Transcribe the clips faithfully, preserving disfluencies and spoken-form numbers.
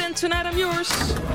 And Tonight I'm Yours.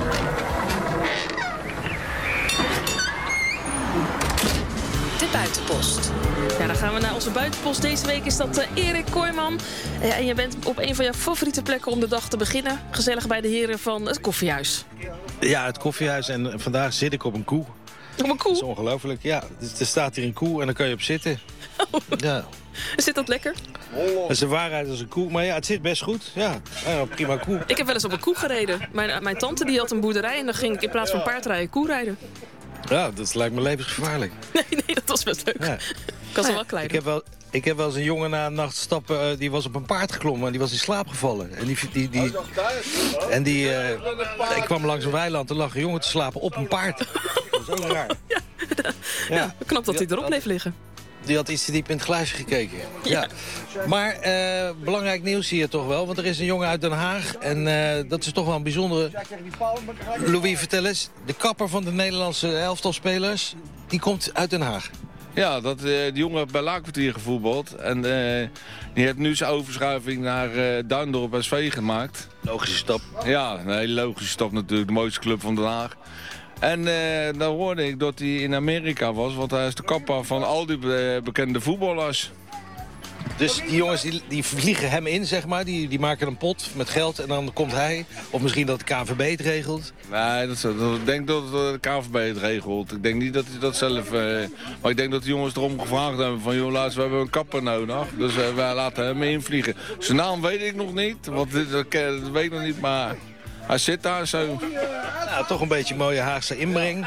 De buitenpost. Ja, dan gaan we naar onze buitenpost. Deze week is dat uh, Erik Kooijman. Uh, en je bent op een van jouw favoriete plekken om de dag te beginnen. Gezellig bij de heren van het koffiehuis. Ja, het koffiehuis. En vandaag zit ik op een koe. Op een koe? Dat is ongelooflijk. Ja, er staat hier een koe en dan kan je op zitten. Oh. Ja. Zit dat lekker? Dat is de waarheid als een koe. Maar ja, het zit best goed. Ja, ja prima koe. Ik heb wel eens op een koe gereden. Mijn, mijn tante die had een boerderij en dan ging ik in plaats van paardrijden koe rijden. Ja, dat lijkt me levensgevaarlijk. Nee, nee, dat was best leuk. Ja. Ik was wel klein. Ik heb wel, ik heb wel eens een jongen na een nacht stappen, uh, die was op een paard geklommen en die was in slaap gevallen. En die, die, die, en die uh, ik kwam langs een weiland en lag een jongen te slapen op een paard. Dat is ook raar. Ja, ja. ja knap dat hij erop bleef liggen. Die had iets te diep in het glaasje gekeken. Ja. Ja. Maar uh, belangrijk nieuws hier toch wel. Want er is een jongen uit Den Haag. En uh, dat is toch wel een bijzondere... Louis, vertel eens. De kapper van de Nederlandse elftalspelers. Die komt uit Den Haag. Ja, dat, uh, die jongen heeft bij Laakkwartier gevoetbald. En uh, die heeft nu zijn overschuiving naar uh, Duindorp S V gemaakt. Logische stap. Ja, een hele logische stap natuurlijk. De mooiste club van Den Haag. En uh, dan hoorde ik dat hij in Amerika was, want hij is de kapper van al die be bekende voetballers. Dus die jongens die, die vliegen hem in, zeg maar, die, die maken een pot met geld en dan komt hij. Of misschien dat de K N V B het regelt. Nee, dat, dat, ik denk dat de K N V B het regelt. Ik denk niet dat hij dat zelf... Uh, maar ik denk dat de jongens erom gevraagd hebben van... joh, luister, we hebben een kapper nodig, dus uh, wij laten hem invliegen. Zijn naam weet ik nog niet, want dit, dat, dat weet ik nog niet, maar... Hij zit daar zo. Nou, toch een beetje mooie Haagse inbreng.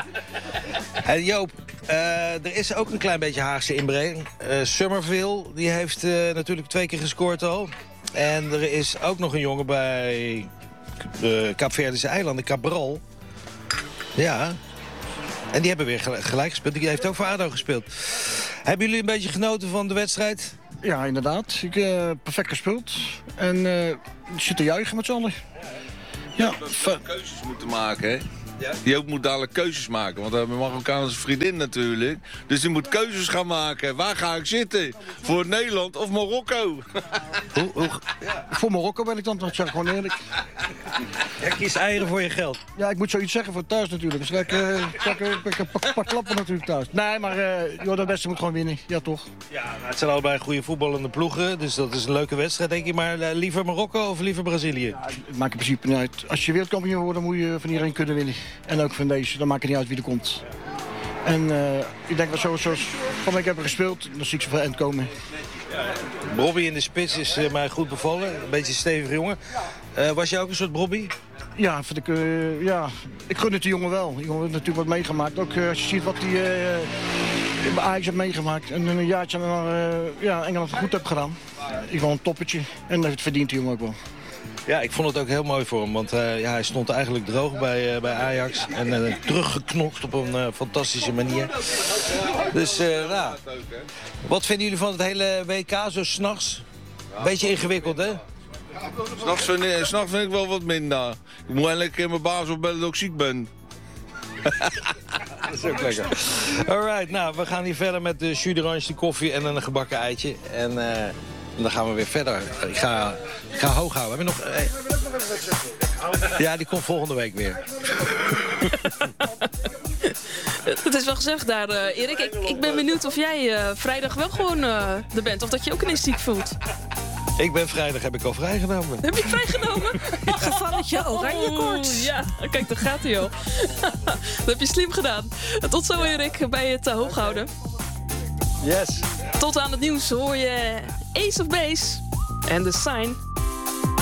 En Joop, uh, er is ook een klein beetje Haagse inbreng. Uh, Summerville, die heeft uh, natuurlijk twee keer gescoord al. En er is ook nog een jongen bij de Kaapverdische eilanden, Cabral. Ja. En die hebben weer gelijk gespeeld. Die heeft ook voor ADO gespeeld. Hebben jullie een beetje genoten van de wedstrijd? Ja, inderdaad. Ik heb uh, perfect gespeeld. En uh, ik zit te juichen met z'n allen. Ja, dat we keuzes moeten maken, hè? Ja? Die ook moet dadelijk keuzes maken, want we hebben een Marokkaanse vriendin natuurlijk. Dus die moet keuzes gaan maken. Waar ga ik zitten? Voor Nederland of Marokko? hoe, hoe, ja. Voor Marokko ben ik dan, dat zeg ik gewoon eerlijk. Ja, kies eieren voor je geld. Ja, ik moet zoiets zeggen voor thuis natuurlijk. Dus ik uh, ik een paar, paar klappen natuurlijk thuis. Nee, maar uh, joh, de beste moet gewoon winnen. Ja, toch? Ja, nou, het zijn allebei goede voetballende ploegen. Dus dat is een leuke wedstrijd, denk ik. Maar uh, liever Marokko of liever Brazilië? Ja, het maakt in principe niet uit. Als je wereldkampioen wordt, dan moet je van iedereen kunnen winnen. En ook van deze, dan maakt het niet uit wie er komt. En uh, ik denk dat zoals, zoals van ik heb gespeeld, dan zie ik ze voor eind komen. Bobby in de spits is uh, mij goed bevallen. Een beetje een stevige jongen. Uh, was jij ook een soort Bobby? Ja, vind ik, uh, ja, ik gun het de jongen wel. Die jongen heeft natuurlijk wat meegemaakt. Ook uh, als je ziet wat hij uh, bij Ajax heeft meegemaakt. En een jaartje naar uh, ja, Engeland goed heb gedaan. Ik wil een toppetje. En dat verdient de jongen ook wel. Ja, ik vond het ook heel mooi voor hem. Want uh, ja, hij stond eigenlijk droog bij, uh, bij Ajax. En uh, teruggeknokt op een uh, fantastische manier. Dus, uh, nou, wat vinden jullie van het hele W K zo s'nachts? Beetje ingewikkeld, hè? S'nachts vind, ik, vind ik wel wat minder. Ik moet eigenlijk in mijn baas opbellen dat ik ziek ben. Dat is ook lekker. Alright, nou, we gaan hier verder met de jus d'orange, de koffie en een gebakken eitje. En... Uh, En dan gaan we weer verder. Ik ga, ik ga hoog houden. Heb je nog... Eh... Ja, die komt volgende week weer. Het is wel gezegd daar, uh, Erik. Ik, ik ben benieuwd of jij uh, vrijdag wel gewoon uh, er bent. Of dat je ook ineens ziek voelt. Ik ben vrijdag, heb ik al vrijgenomen. Heb je vrijgenomen? Een gevalletje oranje koorts. Ja, kijk, daar gaat hij al. Dat heb je slim gedaan. Tot zo, Erik, bij het uh, hoog houden. Yes. Tot aan het nieuws hoor je Ace of Base en The Sign.